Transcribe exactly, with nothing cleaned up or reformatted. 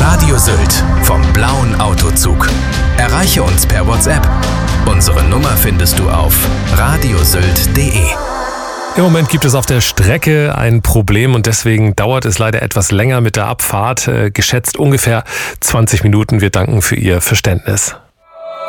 Radio Sylt vom blauen Autozug. Erreiche uns per WhatsApp. Unsere Nummer findest du auf radiosylt punkt de. Im Moment gibt es auf der Strecke ein Problem und deswegen dauert es leider etwas länger mit der Abfahrt, äh, geschätzt ungefähr zwanzig Minuten. Wir danken für Ihr Verständnis.